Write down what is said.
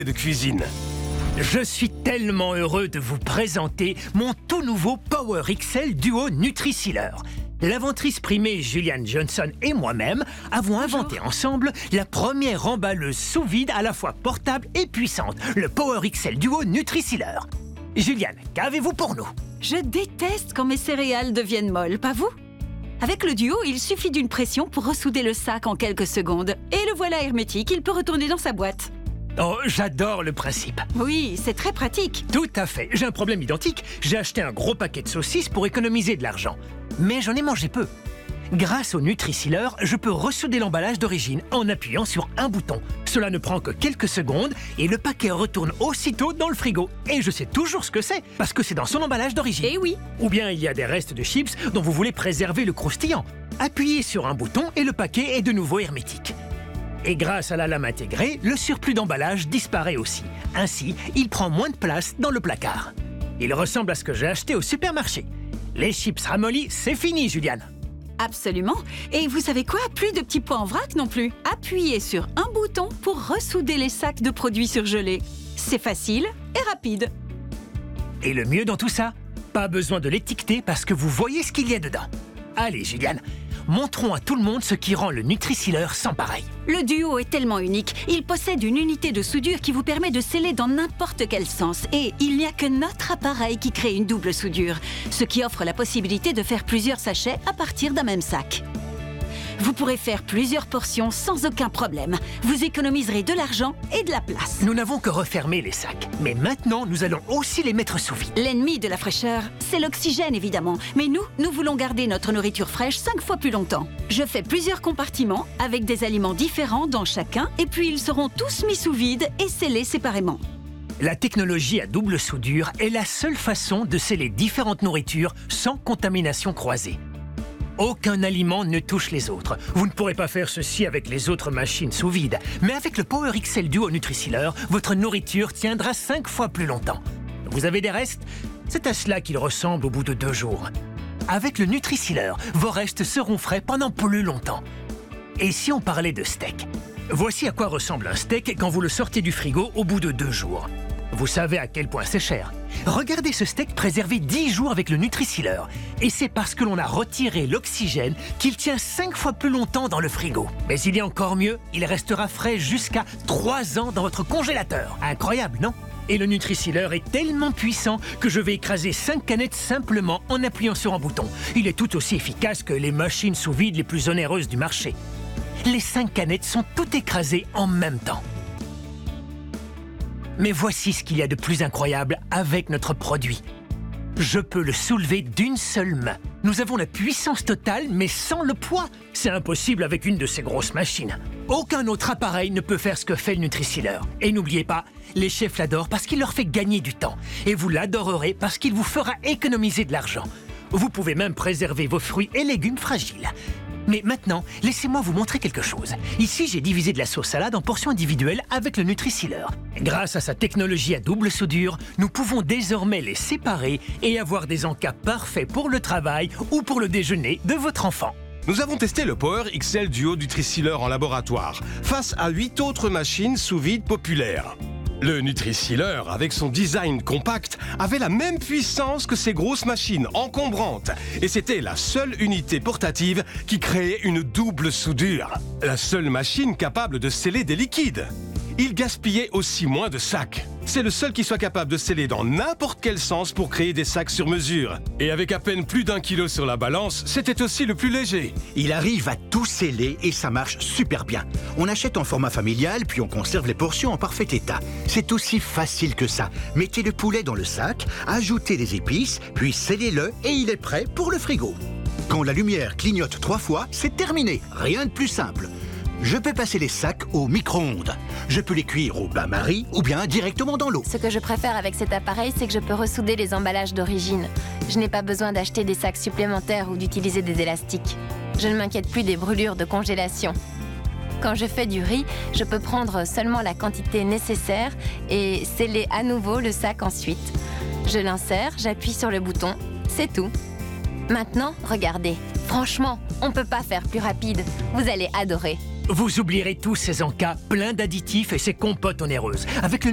de cuisine. Je suis tellement heureux de vous présenter mon tout nouveau Power XL Duo Nutri-Sealer. L'inventrice primée Julian Johnson et moi-même avons inventé ensemble la première emballeuse sous vide à la fois portable et puissante, le Power XL Duo Nutri-Sealer. Julian, qu'avez-vous pour nous? Je déteste quand mes céréales deviennent molles, pas vous? Avec le Duo, il suffit d'une pression pour ressouder le sac en quelques secondes. Et le voilà hermétique, il peut retourner dans sa boîte. Oh, j'adore le principe. Oui, c'est très pratique. Tout à fait. J'ai un problème identique. J'ai acheté un gros paquet de saucisses pour économiser de l'argent. Mais j'en ai mangé peu. Grâce au Nutri-Sealer, je peux ressouder l'emballage d'origine en appuyant sur un bouton. Cela ne prend que quelques secondes et le paquet retourne aussitôt dans le frigo. Et je sais toujours ce que c'est, parce que c'est dans son emballage d'origine. Eh oui. Ou bien il y a des restes de chips dont vous voulez préserver le croustillant. Appuyez sur un bouton et le paquet est de nouveau hermétique. Et grâce à la lame intégrée, le surplus d'emballage disparaît aussi. Ainsi, il prend moins de place dans le placard. Il ressemble à ce que j'ai acheté au supermarché. Les chips ramollis, c'est fini, Juliane. Absolument. Et vous savez quoi? Plus de petits pois en vrac non plus. Appuyez sur un bouton pour ressouder les sacs de produits surgelés. C'est facile et rapide. Et le mieux dans tout ça, pas besoin de l'étiqueter parce que vous voyez ce qu'il y a dedans. Allez, Juliane, montrons à tout le monde ce qui rend le Nutri-Sealer sans pareil. Le Duo est tellement unique. Il possède une unité de soudure qui vous permet de sceller dans n'importe quel sens. Et il n'y a que notre appareil qui crée une double soudure, ce qui offre la possibilité de faire plusieurs sachets à partir d'un même sac. Vous pourrez faire plusieurs portions sans aucun problème. Vous économiserez de l'argent et de la place. Nous n'avons que refermé les sacs. Mais maintenant, nous allons aussi les mettre sous vide. L'ennemi de la fraîcheur, c'est l'oxygène évidemment. Mais nous voulons garder notre nourriture fraîche 5 fois plus longtemps. Je fais plusieurs compartiments avec des aliments différents dans chacun et puis ils seront tous mis sous vide et scellés séparément. La technologie à double soudure est la seule façon de sceller différentes nourritures sans contamination croisée. Aucun aliment ne touche les autres. Vous ne pourrez pas faire ceci avec les autres machines sous vide. Mais avec le Power XL Duo Nutri-Sealer, votre nourriture tiendra 5 fois plus longtemps. Vous avez des restes? C'est à cela qu'il ressemble au bout de 2 jours. Avec le Nutri-Sealer, vos restes seront frais pendant plus longtemps. Et si on parlait de steak? Voici à quoi ressemble un steak quand vous le sortez du frigo au bout de 2 jours. Vous savez à quel point c'est cher. Regardez ce steak préservé 10 jours avec le Nutri-Sealer. Et c'est parce que l'on a retiré l'oxygène qu'il tient 5 fois plus longtemps dans le frigo. Mais il y a encore mieux, il restera frais jusqu'à 3 ans dans votre congélateur. Incroyable, non? Et le Nutri-Sealer est tellement puissant que je vais écraser 5 canettes simplement en appuyant sur un bouton. Il est tout aussi efficace que les machines sous vide les plus onéreuses du marché. Les 5 canettes sont toutes écrasées en même temps. Mais voici ce qu'il y a de plus incroyable avec notre produit. Je peux le soulever d'une seule main. Nous avons la puissance totale, mais sans le poids. C'est impossible avec une de ces grosses machines. Aucun autre appareil ne peut faire ce que fait le Nutri-Sealer. Et n'oubliez pas, les chefs l'adorent parce qu'il leur fait gagner du temps. Et vous l'adorerez parce qu'il vous fera économiser de l'argent. Vous pouvez même préserver vos fruits et légumes fragiles. Mais maintenant, laissez-moi vous montrer quelque chose. Ici, j'ai divisé de la sauce salade en portions individuelles avec le Nutri-Sealer. Grâce à sa technologie à double soudure, nous pouvons désormais les séparer et avoir des encas parfaits pour le travail ou pour le déjeuner de votre enfant. Nous avons testé le Power XL Duo Nutri-Sealer en laboratoire, face à 8 autres machines sous vide populaires. Le Nutri-Sealer, avec son design compact, avait la même puissance que ces grosses machines encombrantes. Et c'était la seule unité portative qui créait une double soudure. La seule machine capable de sceller des liquides. Il gaspillait aussi moins de sacs. C'est le seul qui soit capable de sceller dans n'importe quel sens pour créer des sacs sur mesure. Et avec à peine plus d'1 kilo sur la balance, c'était aussi le plus léger. Il arrive à tout sceller et ça marche super bien. On achète en format familial, puis on conserve les portions en parfait état. C'est aussi facile que ça. Mettez le poulet dans le sac, ajoutez des épices, puis scellez-le et il est prêt pour le frigo. Quand la lumière clignote 3 fois, c'est terminé. Rien de plus simple. Je peux passer les sacs au micro-ondes. Je peux les cuire au bain-marie ou bien directement dans l'eau. Ce que je préfère avec cet appareil, c'est que je peux ressouder les emballages d'origine. Je n'ai pas besoin d'acheter des sacs supplémentaires ou d'utiliser des élastiques. Je ne m'inquiète plus des brûlures de congélation. Quand je fais du riz, je peux prendre seulement la quantité nécessaire et sceller à nouveau le sac ensuite. Je l'insère, j'appuie sur le bouton, c'est tout. Maintenant, regardez. Franchement, on ne peut pas faire plus rapide. Vous allez adorer. Vous oublierez tous ces encas pleins d'additifs et ces compotes onéreuses. Avec le